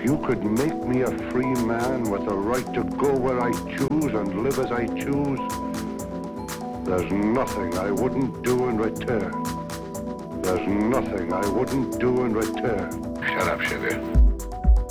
If you could make me a free man with the right to go where I choose and live as I choose, there's nothing I wouldn't do in return. There's nothing I wouldn't do in return. Shut up, sugar.